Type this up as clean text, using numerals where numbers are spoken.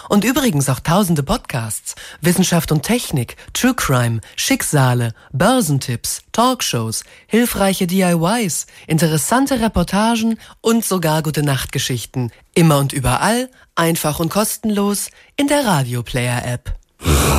Und übrigens auch tausende Podcasts. Wissenschaft und Technik, True Crime, Schicksale, Börsentipps, Talkshows, hilfreiche DIYs, interessante Reportagen und sogar Gute-Nacht-Geschichten. Immer und überall, einfach und kostenlos in der Radio Player App.